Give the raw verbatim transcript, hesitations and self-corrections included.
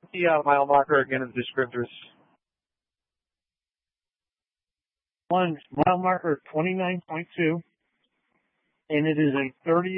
The uh, mile marker again of descriptors. One mile marker twenty-nine point two, and it is a thirty